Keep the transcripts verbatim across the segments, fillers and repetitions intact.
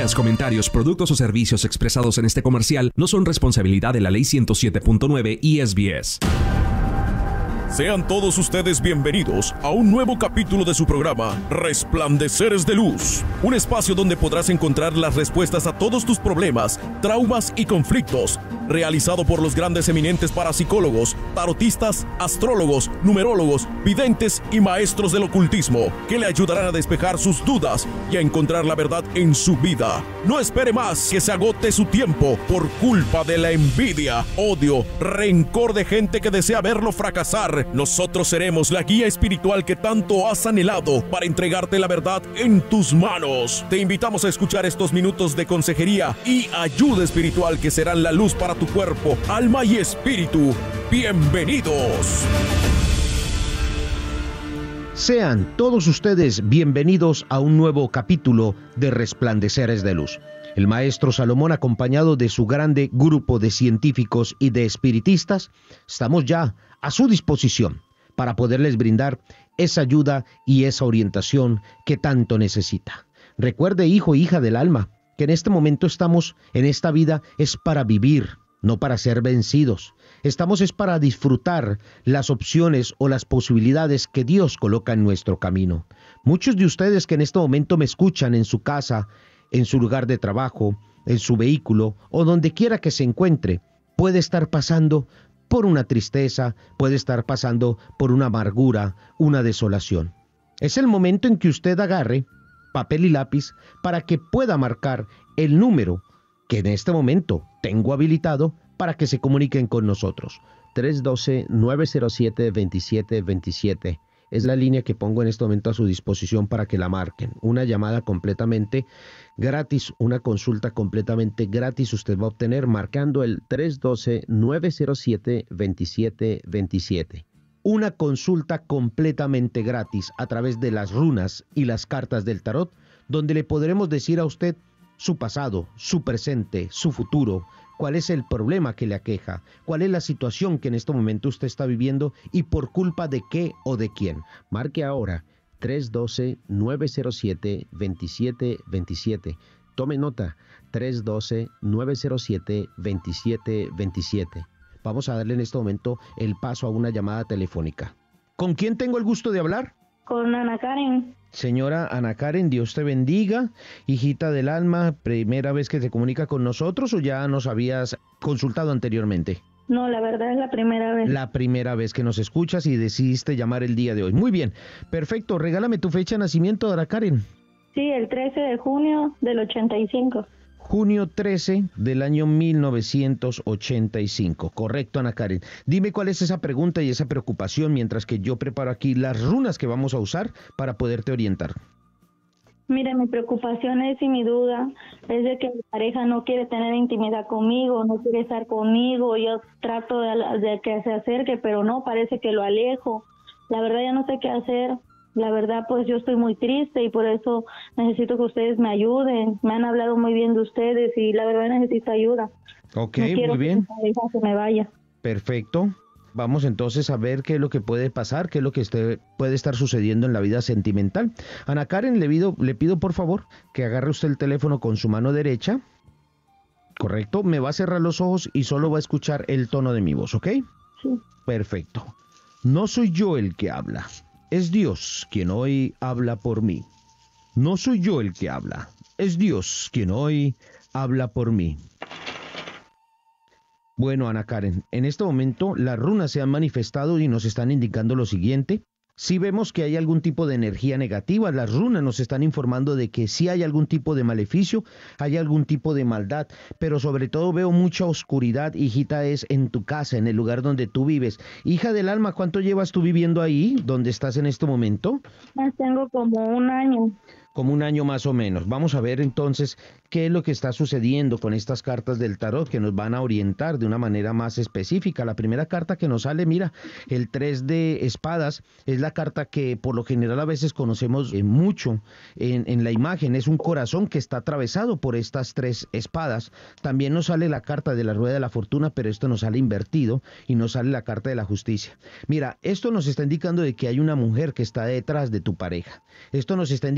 Ideas, comentarios, productos o servicios expresados en este comercial no son responsabilidad de la Ley ciento siete punto nueve I S B S. Sean todos ustedes bienvenidos a un nuevo capítulo de su programa Resplandeceres de Luz, un espacio donde podrás encontrar las respuestas a todos tus problemas, traumas y conflictos, realizado por los grandes eminentes parapsicólogos, tarotistas, astrólogos, numerólogos, videntes y maestros del ocultismo, que le ayudarán a despejar sus dudas y a encontrar la verdad en su vida. No espere más que se agote su tiempo por culpa de la envidia, odio, rencor de gente que desea verlo fracasar. Nosotros seremos la guía espiritual que tanto has anhelado para entregarte la verdad en tus manos. Te invitamos a escuchar estos minutos de consejería y ayuda espiritual que serán la luz para tu cuerpo, alma y espíritu. Bienvenidos. Sean todos ustedes bienvenidos a un nuevo capítulo de Resplandeceres de Luz. El maestro Salomón, acompañado de su grande grupo de científicos y de espiritistas, estamos ya a su disposición para poderles brindar esa ayuda y esa orientación que tanto necesita. Recuerde, hijo e hija del alma, que en este momento estamos en esta vida es para vivir, no para ser vencidos. Estamos es para disfrutar las opciones o las posibilidades que Dios coloca en nuestro camino. Muchos de ustedes que en este momento me escuchan en su casa, en su lugar de trabajo, en su vehículo o donde quiera que se encuentre, puede estar pasando por una tristeza, puede estar pasando por una amargura, una desolación. Es el momento en que usted agarre papel y lápiz para que pueda marcar el número que en este momento tengo habilitado para que se comuniquen con nosotros. tres uno dos, nueve cero siete, dos siete dos siete. Es la línea que pongo en este momento a su disposición para que la marquen. Una llamada completamente gratis, una consulta completamente gratis usted va a obtener marcando el tres uno dos, nueve cero siete, dos siete dos siete. Una consulta completamente gratis a través de las runas y las cartas del tarot, donde le podremos decir a usted su pasado, su presente, su futuro, cuál es el problema que le aqueja, cuál es la situación que en este momento usted está viviendo y por culpa de qué o de quién. Marque ahora tres uno dos, nueve cero siete, dos siete dos siete. Tome nota, tres uno dos, nueve cero siete, dos siete dos siete. Vamos a darle en este momento el paso a una llamada telefónica. ¿Con quién tengo el gusto de hablar? Con Ana Karen. Señora Ana Karen, Dios te bendiga, hijita del alma, ¿primera vez que te comunica con nosotros o ya nos habías consultado anteriormente? No, la verdad es la primera vez. La primera vez que nos escuchas y decidiste llamar el día de hoy. Muy bien, perfecto, regálame tu fecha de nacimiento, Ana Karen. Sí, el trece de junio del ochenta y cinco. Junio trece del año mil novecientos ochenta y cinco. Correcto, Ana Karen. Dime cuál es esa pregunta y esa preocupación mientras que yo preparo aquí las runas que vamos a usar para poderte orientar. Mira, mi preocupación es y mi duda es de que mi pareja no quiere tener intimidad conmigo, no quiere estar conmigo. Yo trato de, de que se acerque, pero no, parece que lo alejo. La verdad ya no sé qué hacer. La verdad, pues yo estoy muy triste y por eso necesito que ustedes me ayuden. Me han hablado muy bien de ustedes y la verdad necesito ayuda. Ok, no quiero muy bien. Que mi pareja se me vaya. Perfecto. Vamos entonces a ver qué es lo que puede pasar, qué es lo que este, puede estar sucediendo en la vida sentimental. Ana Karen, le pido, le pido por favor que agarre usted el teléfono con su mano derecha. Correcto. Me va a cerrar los ojos y solo va a escuchar el tono de mi voz, ¿ok? Sí. Perfecto. No soy yo el que habla. Es Dios quien hoy habla por mí. No soy yo el que habla. Es Dios quien hoy habla por mí. Bueno, Ana Karen, en este momento las runas se han manifestado y nos están indicando lo siguiente. Si vemos que hay algún tipo de energía negativa, las runas nos están informando de que sí hay algún tipo de maleficio, hay algún tipo de maldad, pero sobre todo veo mucha oscuridad, hijita, es en tu casa, en el lugar donde tú vives. Hija del alma, ¿cuánto llevas tú viviendo ahí, donde estás en este momento? Más tengo como un año. Como un año más o menos. Vamos a ver entonces qué es lo que está sucediendo con estas cartas del tarot que nos van a orientar de una manera más específica. La primera carta que nos sale, mira, el tres de espadas, es la carta que por lo general a veces conocemos eh, mucho en, en la imagen. Es un corazón que está atravesado por estas tres espadas. También nos sale la carta de la rueda de la fortuna, pero esto nos sale invertido y nos sale la carta de la justicia. Mira, esto nos está indicando de que hay una mujer que está detrás de tu pareja. Esto nos está indicando que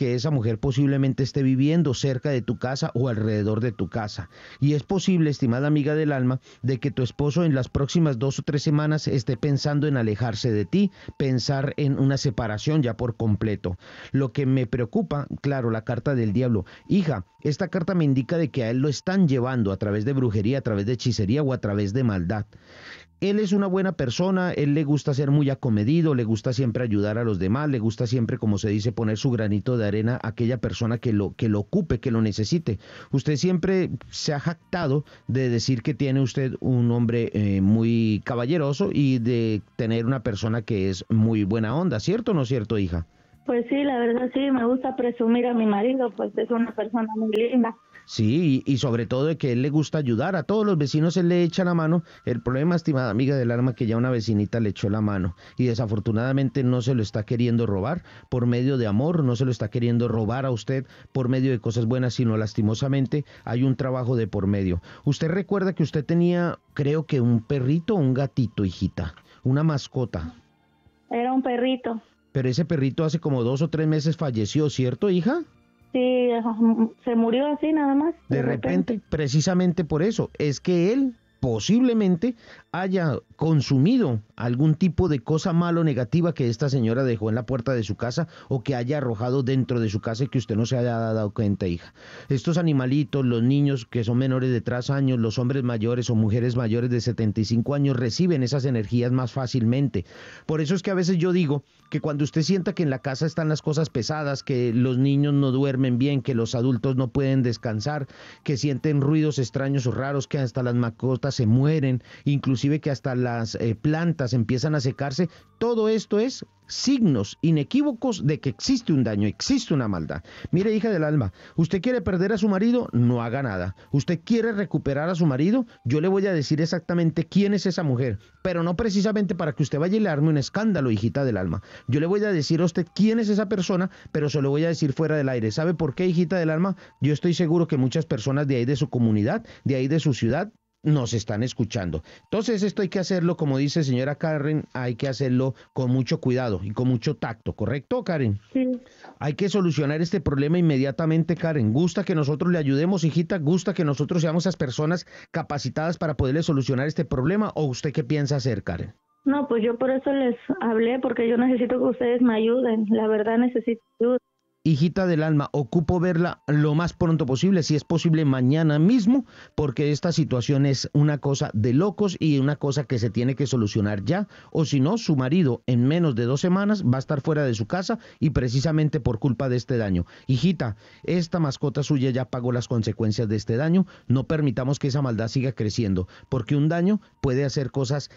que esa mujer posiblemente esté viviendo cerca de tu casa o alrededor de tu casa. Y es posible, estimada amiga del alma, de que tu esposo en las próximas dos o tres semanas esté pensando en alejarse de ti, pensar en una separación ya por completo. Lo que me preocupa, claro, la carta del diablo. Hija, esta carta me indica de que a él lo están llevando a través de brujería, a través de hechicería o a través de maldad. Él es una buena persona, él le gusta ser muy acomedido, le gusta siempre ayudar a los demás, le gusta siempre, como se dice, poner su granito de arena a aquella persona que lo, que lo ocupe, que lo necesite. Usted siempre se ha jactado de decir que tiene usted un hombre eh, muy caballeroso y de tener una persona que es muy buena onda, ¿cierto o no cierto, hija? Pues sí, la verdad sí, me gusta presumir a mi marido, pues es una persona muy linda. Sí, y, y sobre todo de que él le gusta ayudar a todos los vecinos, él le echa la mano. El problema, estimada amiga del alma, que ya una vecinita le echó la mano y desafortunadamente no se lo está queriendo robar por medio de amor, no se lo está queriendo robar a usted por medio de cosas buenas, sino lastimosamente hay un trabajo de por medio. Usted recuerda que usted tenía, creo que un perrito o un gatito, hijita, una mascota. Era un perrito. Pero ese perrito hace como dos o tres meses falleció, ¿cierto, hija? Sí, se murió así nada más. De, de repente, repente, precisamente por eso, es que él posiblemente haya consumido algún tipo de cosa malo o negativa que esta señora dejó en la puerta de su casa o que haya arrojado dentro de su casa y que usted no se haya dado cuenta, hija. Estos animalitos, los niños que son menores de tres años, los hombres mayores o mujeres mayores de setenta y cinco años reciben esas energías más fácilmente. Por eso es que a veces yo digo que cuando usted sienta que en la casa están las cosas pesadas, que los niños no duermen bien, que los adultos no pueden descansar, que sienten ruidos extraños o raros, que hasta las mascotas se mueren, inclusive que hasta las eh, plantas empiezan a secarse, todo esto es signos inequívocos de que existe un daño, existe una maldad. Mire, hija del alma, usted quiere perder a su marido, no haga nada. Usted quiere recuperar a su marido, yo le voy a decir exactamente quién es esa mujer, pero no precisamente para que usted vaya y le arme un escándalo, hijita del alma. Yo le voy a decir a usted quién es esa persona, pero se lo voy a decir fuera del aire. ¿Sabe por qué, hijita del alma? Yo estoy seguro que muchas personas de ahí de su comunidad, de ahí de su ciudad, nos están escuchando. Entonces esto hay que hacerlo, como dice señora Karen, hay que hacerlo con mucho cuidado y con mucho tacto, ¿correcto, Karen? Sí. Hay que solucionar este problema inmediatamente, Karen. ¿Gusta que nosotros le ayudemos, hijita? ¿Gusta que nosotros seamos esas personas capacitadas para poderle solucionar este problema? ¿O usted qué piensa hacer, Karen? No, pues yo por eso les hablé, porque yo necesito que ustedes me ayuden. La verdad necesito ayuda. Hijita del alma, ocupo verla lo más pronto posible, si es posible mañana mismo, porque esta situación es una cosa de locos y una cosa que se tiene que solucionar ya, o si no, su marido en menos de dos semanas va a estar fuera de su casa y precisamente por culpa de este daño. Hijita, esta mascota suya ya pagó las consecuencias de este daño, no permitamos que esa maldad siga creciendo, porque un daño puede hacer cosas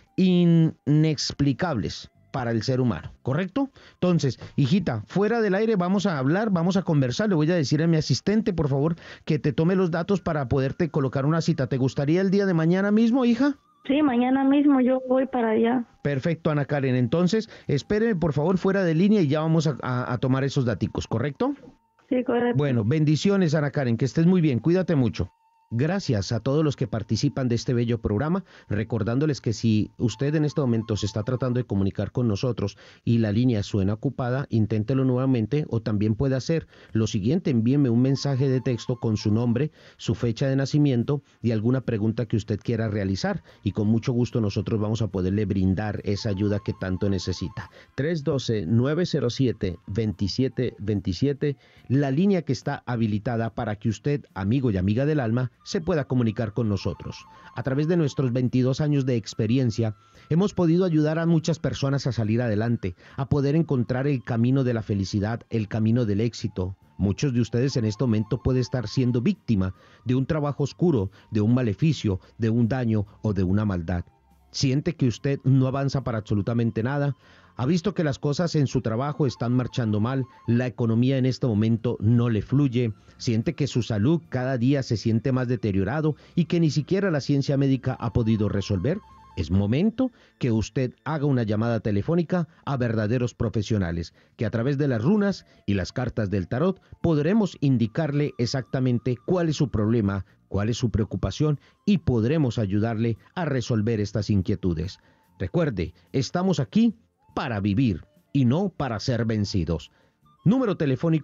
inexplicables para el ser humano, ¿correcto? Entonces, hijita, fuera del aire vamos a hablar, vamos a conversar, le voy a decir a mi asistente, por favor, que te tome los datos para poderte colocar una cita. ¿Te gustaría el día de mañana mismo, hija? Sí, mañana mismo yo voy para allá. Perfecto, Ana Karen, entonces, espéreme por favor fuera de línea y ya vamos a, a, a tomar esos daticos, ¿correcto? Sí, correcto. Bueno, bendiciones, Ana Karen, que estés muy bien, cuídate mucho. Gracias a todos los que participan de este bello programa, recordándoles que si usted en este momento se está tratando de comunicar con nosotros y la línea suena ocupada, inténtelo nuevamente o también puede hacer lo siguiente, envíeme un mensaje de texto con su nombre, su fecha de nacimiento y alguna pregunta que usted quiera realizar y con mucho gusto nosotros vamos a poderle brindar esa ayuda que tanto necesita. tres uno dos, nueve cero siete, dos siete dos siete, la línea que está habilitada para que usted, amigo y amiga del alma, se pueda comunicar con nosotros. A través de nuestros veintidós años de experiencia, hemos podido ayudar a muchas personas a salir adelante, a poder encontrar el camino de la felicidad, el camino del éxito. Muchos de ustedes en este momento pueden estar siendo víctima de un trabajo oscuro, de un maleficio, de un daño o de una maldad. Siente que usted no avanza para absolutamente nada. Ha visto que las cosas en su trabajo están marchando mal, la economía en este momento no le fluye, siente que su salud cada día se siente más deteriorado y que ni siquiera la ciencia médica ha podido resolver. Es momento que usted haga una llamada telefónica a verdaderos profesionales, que a través de las runas y las cartas del tarot podremos indicarle exactamente cuál es su problema, cuál es su preocupación y podremos ayudarle a resolver estas inquietudes. Recuerde, estamos aquí para vivir y no para ser vencidos. Número telefónico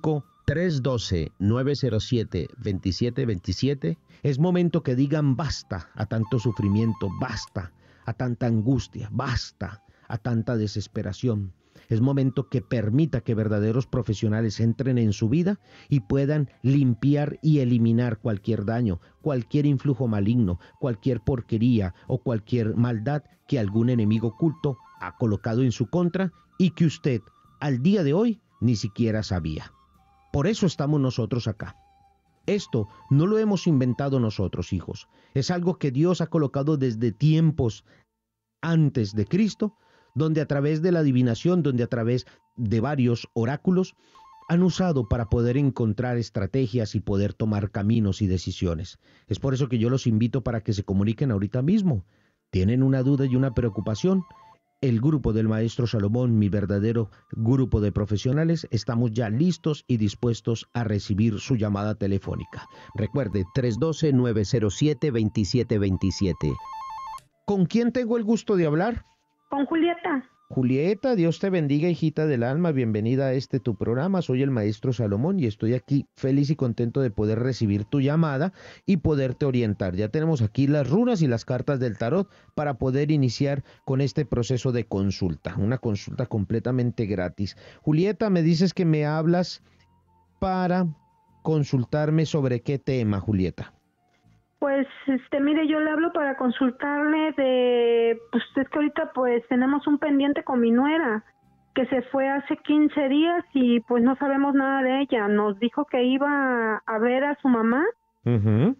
tres uno dos, nueve cero siete, dos siete dos siete. Es momento que digan basta a tanto sufrimiento, basta a tanta angustia, basta a tanta desesperación. Es momento que permita que verdaderos profesionales entren en su vida y puedan limpiar y eliminar cualquier daño, cualquier influjo maligno, cualquier porquería o cualquier maldad que algún enemigo oculto ha colocado en su contra y que usted al día de hoy ni siquiera sabía. Por eso estamos nosotros acá. Esto no lo hemos inventado nosotros, hijos. Es algo que Dios ha colocado desde tiempos antes de Cristo, donde a través de la adivinación, donde a través de varios oráculos, han usado para poder encontrar estrategias y poder tomar caminos y decisiones. Es por eso que yo los invito para que se comuniquen ahorita mismo. ¿Tienen una duda y una preocupación? El grupo del Maestro Salomón, mi verdadero grupo de profesionales, estamos ya listos y dispuestos a recibir su llamada telefónica. Recuerde, tres uno dos, nueve cero siete, dos siete dos siete. ¿Con quién tengo el gusto de hablar? Con Julieta. Julieta, Dios te bendiga, hijita del alma, bienvenida a este tu programa. Soy el Maestro Salomón y estoy aquí feliz y contento de poder recibir tu llamada y poderte orientar. Ya tenemos aquí las runas y las cartas del tarot para poder iniciar con este proceso de consulta, una consulta completamente gratis. Julieta, me dices que me hablas para consultarme sobre qué tema, Julieta. Pues, este, mire, yo le hablo para consultarle de, pues es que ahorita pues tenemos un pendiente con mi nuera, que se fue hace quince días y pues no sabemos nada de ella. Nos dijo que iba a ver a su mamá, uh-huh.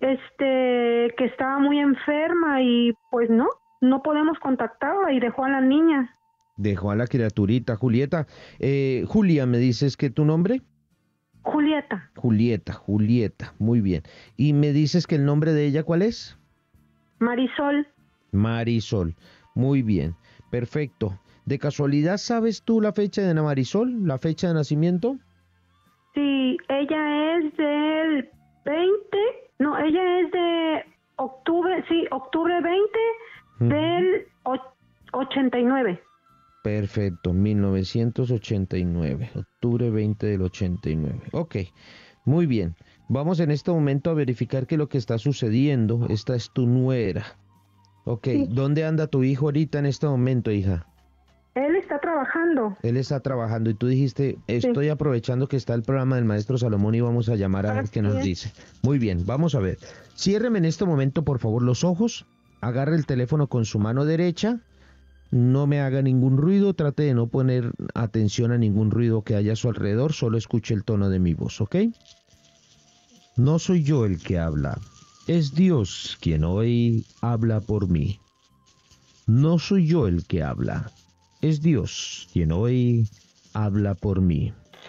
este, que estaba muy enferma y pues no, no podemos contactarla y dejó a la niña. Dejó a la criaturita, Julieta. Eh, Julia, ¿me dices que tu nombre? Julieta. Julieta, Julieta, muy bien. ¿Y me dices que el nombre de ella cuál es? Marisol. Marisol, muy bien, perfecto. ¿De casualidad sabes tú la fecha de Marisol, la fecha de nacimiento? Sí, ella es del veinte, no, ella es de octubre, sí, octubre veinte uh-huh. del ochenta y nueve. Perfecto, mil novecientos ochenta y nueve, octubre veinte del ochenta y nueve. Ok, muy bien. Vamos en este momento a verificar qué es lo que está sucediendo. Esta es tu nuera. Ok, sí. ¿Dónde anda tu hijo ahorita en este momento, hija? Él está trabajando. Él está trabajando y tú dijiste, estoy sí. aprovechando que está el programa del Maestro Salomón y vamos a llamar a Así ver qué nos es. dice. Muy bien, vamos a ver. Ciérreme en este momento, por favor, los ojos. Agarre el teléfono con su mano derecha. No me haga ningún ruido, trate de no poner atención a ningún ruido que haya a su alrededor, solo escuche el tono de mi voz, ¿ok? No soy yo el que habla, es Dios quien hoy habla por mí. No soy yo el que habla, es Dios quien hoy habla por mí.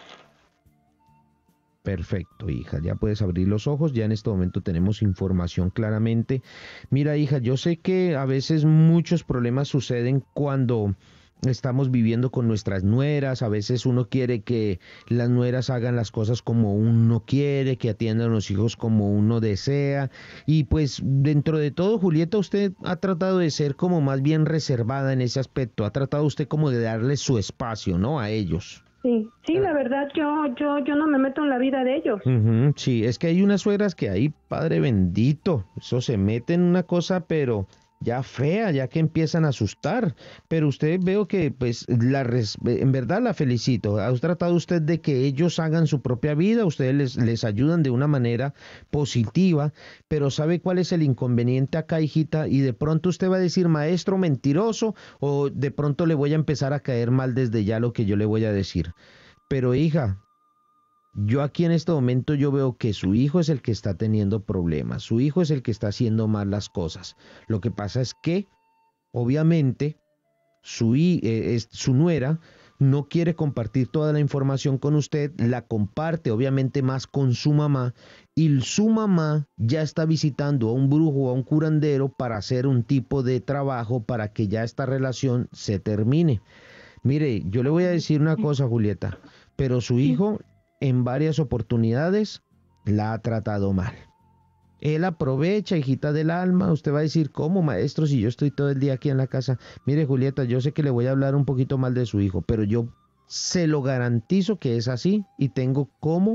Perfecto, hija, ya puedes abrir los ojos, ya en este momento tenemos información claramente. Mira, hija, yo sé que a veces muchos problemas suceden cuando estamos viviendo con nuestras nueras, a veces uno quiere que las nueras hagan las cosas como uno quiere, que atiendan a los hijos como uno desea, y pues dentro de todo, Julieta, usted ha tratado de ser como más bien reservada en ese aspecto, ha tratado usted como de darle su espacio, ¿no?, a ellos. Sí, sí, la verdad, yo yo yo no me meto en la vida de ellos. Uh-huh, sí, es que hay unas suegras que ahí, padre bendito, eso se mete en una cosa, pero ya fea, ya que empiezan a asustar. Pero usted veo que, pues, la res, en verdad la felicito. ¿Ha tratado usted de que ellos hagan su propia vida? Ustedes les, les ayudan de una manera positiva, pero ¿sabe cuál es el inconveniente acá, hijita? Y de pronto usted va a decir, maestro mentiroso, o de pronto le voy a empezar a caer mal desde ya lo que yo le voy a decir. Pero, hija, yo aquí en este momento yo veo que su hijo es el que está teniendo problemas, su hijo es el que está haciendo mal las cosas. Lo que pasa es que, obviamente, su, eh, su nuera no quiere compartir toda la información con usted, la comparte obviamente más con su mamá, y su mamá ya está visitando a un brujo o a un curandero para hacer un tipo de trabajo para que ya esta relación se termine. Mire, yo le voy a decir una cosa, Julieta, pero su hijo en varias oportunidades la ha tratado mal. Él aprovecha, hijita del alma. Usted va a decir, ¿cómo, maestro, si yo estoy todo el día aquí en la casa? Mire, Julieta, yo sé que le voy a hablar un poquito mal de su hijo, pero yo se lo garantizo que es así y tengo cómo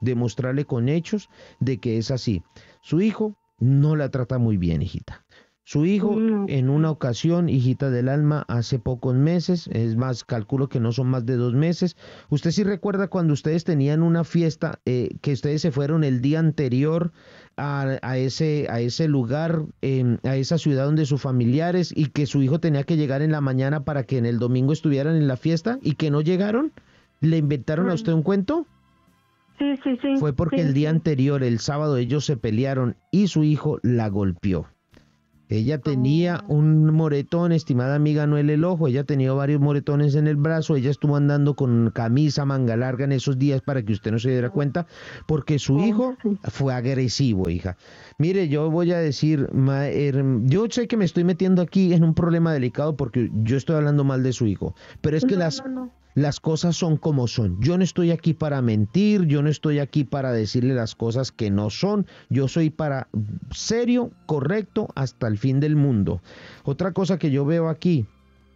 demostrarle con hechos de que es así. Su hijo no la trata muy bien, hijita. Su hijo No. en una ocasión, hijita del alma, hace pocos meses, es más, calculo que no son más de dos meses, usted sí recuerda cuando ustedes tenían una fiesta, eh, que ustedes se fueron el día anterior a, a, ese, a ese lugar, eh, a esa ciudad donde sus familiares, y que su hijo tenía que llegar en la mañana para que en el domingo estuvieran en la fiesta y que no llegaron? ¿Le inventaron a usted un cuento? Sí, sí, sí. Fue porque sí, el día sí. anterior, el sábado, ellos se pelearon y su hijo la golpeó. Ella tenía un moretón, estimada amiga, no en el ojo, ella tenía varios moretones en el brazo, ella estuvo andando con camisa, manga larga en esos días para que usted no se diera cuenta, porque su hijo fue agresivo, hija. Mire, yo voy a decir, ma, er, yo sé que me estoy metiendo aquí en un problema delicado porque yo estoy hablando mal de su hijo, pero es que No, las... no, no. Las cosas son como son. Yo no estoy aquí para mentir, yo no estoy aquí para decirle las cosas que no son. Yo soy para serio, correcto, hasta el fin del mundo. Otra cosa que yo veo aquí,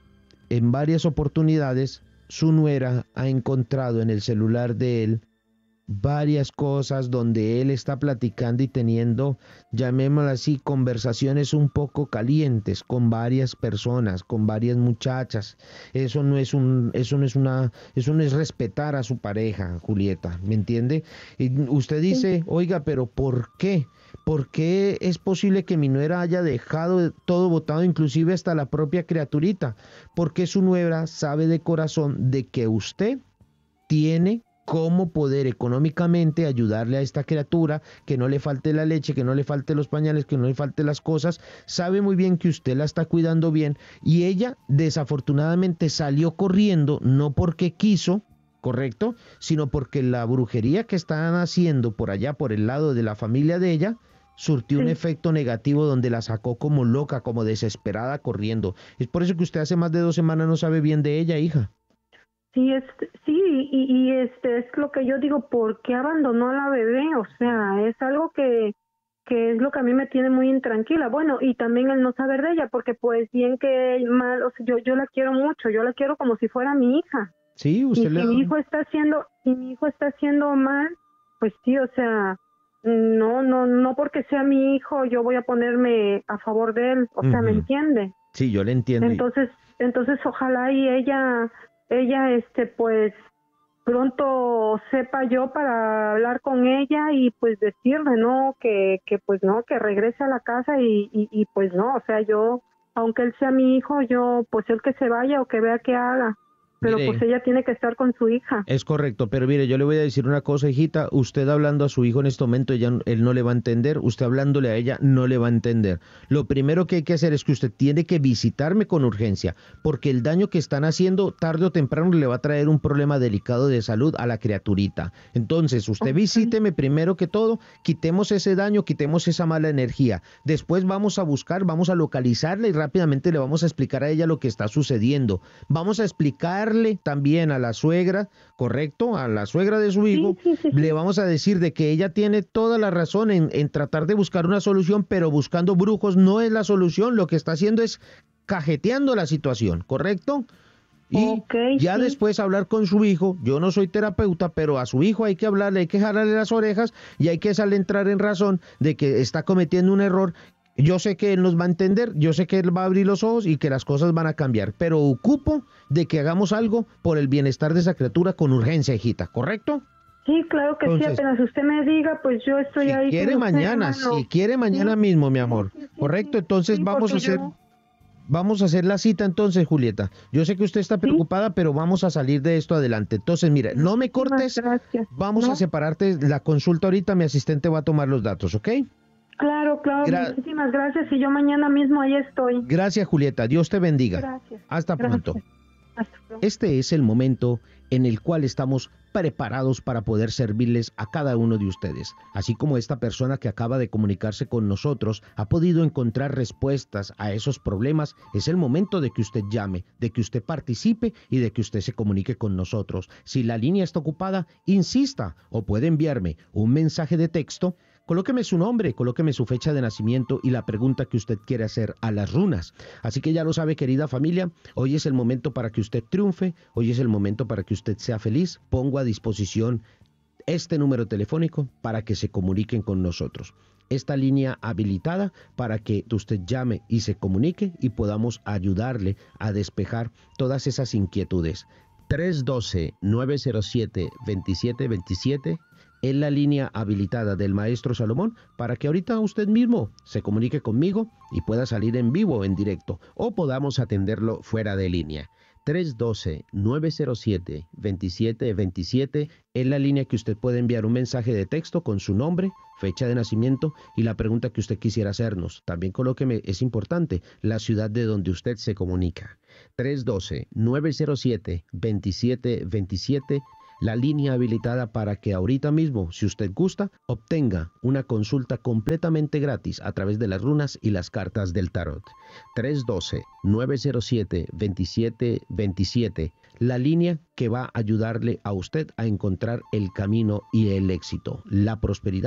en varias oportunidades, su nuera ha encontrado en el celular de él varias cosas donde él está platicando y teniendo, llamémoslo así, conversaciones un poco calientes con varias personas, con varias muchachas. Eso no es un, eso no es una, eso no es respetar a su pareja, Julieta, ¿me entiende? Y usted dice, oiga, pero ¿por qué? ¿Por qué es posible que mi nuera haya dejado todo botado, inclusive hasta la propia criaturita? Porque su nuera sabe de corazón de que usted tiene cómo poder económicamente ayudarle a esta criatura, que no le falte la leche, que no le falte los pañales, que no le falte las cosas. Sabe muy bien que usted la está cuidando bien y ella desafortunadamente salió corriendo, no porque quiso, correcto, sino porque la brujería que están haciendo por allá, por el lado de la familia de ella, surtió Sí. un efecto negativo donde la sacó como loca, como desesperada corriendo. Es por eso que usted hace más de dos semanas no sabe bien de ella, hija. Sí, este, sí, y, y este es lo que yo digo, ¿por qué abandonó a la bebé? O sea, es algo que, que es lo que a mí me tiene muy intranquila. Bueno, y también el no saber de ella, porque pues bien que mal, o sea, yo, yo la quiero mucho, yo la quiero como si fuera mi hija. Sí, Y usted si le... mi hijo está haciendo, si mi hijo está haciendo mal, pues sí, o sea, no, no, no porque sea mi hijo yo voy a ponerme a favor de él, o sea, ¿me Ujú. entiende? Sí, yo le entiendo. Entonces, entonces ojalá y ella, ella, este, pues pronto sepa yo para hablar con ella y pues decirle, no, que, que pues no, que regrese a la casa y, y, y pues no, o sea, yo, aunque él sea mi hijo, yo, pues él que se vaya o que vea qué haga. Pero Mire, pues ella tiene que estar con su hija. es correcto, pero mire, yo le voy a decir una cosa, hijita, usted hablando a su hijo en este momento, ella, él no le va a entender, usted hablándole a ella no le va a entender. Lo primero que hay que hacer es que usted tiene que visitarme con urgencia, porque el daño que están haciendo tarde o temprano le va a traer un problema delicado de salud a la criaturita. Entonces, usted visíteme primero que todo, quitemos ese daño, quitemos esa mala energía. Después vamos a buscar, vamos a localizarla y rápidamente le vamos a explicar a ella lo que está sucediendo. Vamos a explicar también a la suegra, correcto, a la suegra de su hijo, Sí, sí, sí, sí. le vamos a decir de que ella tiene toda la razón en, en tratar de buscar una solución, pero buscando brujos no es la solución, lo que está haciendo es cajeteando la situación, correcto. Y Ok, ya sí. después hablar con su hijo, yo no soy terapeuta, pero a su hijo hay que hablarle, hay que jalarle las orejas y hay que hacerle entrar en razón de que está cometiendo un error. Yo sé que él nos va a entender, yo sé que él va a abrir los ojos y que las cosas van a cambiar, pero ocupo de que hagamos algo por el bienestar de esa criatura con urgencia, hijita, ¿correcto? Sí, claro que Entonces, sí, apenas usted me diga, pues yo estoy Si ahí. quiere con usted, mañana, hermano. si quiere mañana Sí. mismo, mi amor, Sí, sí, sí, correcto, sí. entonces Sí, vamos a porque hacer... yo- Vamos a hacer la cita entonces, Julieta. Yo sé que usted está preocupada, pero vamos a salir de esto adelante. Entonces, mira, no me cortes, Gracias. vamos ¿No? a separarte la consulta ahorita, mi asistente va a tomar los datos, ¿ok? Claro, claro, Gra- muchísimas gracias y yo mañana mismo ahí estoy. Gracias, Julieta, Dios te bendiga. Gracias. Hasta Gracias. pronto. Hasta pronto. Este es el momento en el cual estamos preparados para poder servirles a cada uno de ustedes. Así como esta persona que acaba de comunicarse con nosotros ha podido encontrar respuestas a esos problemas, es el momento de que usted llame, de que usted participe y de que usted se comunique con nosotros. Si la línea está ocupada, insista o puede enviarme un mensaje de texto. Colóqueme su nombre, colóqueme su fecha de nacimiento y la pregunta que usted quiere hacer a las runas. Así que ya lo sabe, querida familia, hoy es el momento para que usted triunfe, hoy es el momento para que usted sea feliz. Pongo a disposición este número telefónico para que se comuniquen con nosotros. Esta línea habilitada para que usted llame y se comunique y podamos ayudarle a despejar todas esas inquietudes. tres uno dos, nueve cero siete, dos siete dos siete es la línea habilitada del Maestro Salomón para que ahorita usted mismo se comunique conmigo y pueda salir en vivo, en directo, o podamos atenderlo fuera de línea. tres uno dos, nueve cero siete, dos siete dos siete es la línea que usted puede enviar un mensaje de texto con su nombre, fecha de nacimiento y la pregunta que usted quisiera hacernos. También colóqueme, es importante, la ciudad de donde usted se comunica. tres uno dos, nueve cero siete, dos siete dos siete, la línea habilitada para que ahorita mismo, si usted gusta, obtenga una consulta completamente gratis a través de las runas y las cartas del tarot. tres uno dos, nueve cero siete, dos siete dos siete, la línea que va a ayudarle a usted a encontrar el camino y el éxito, la prosperidad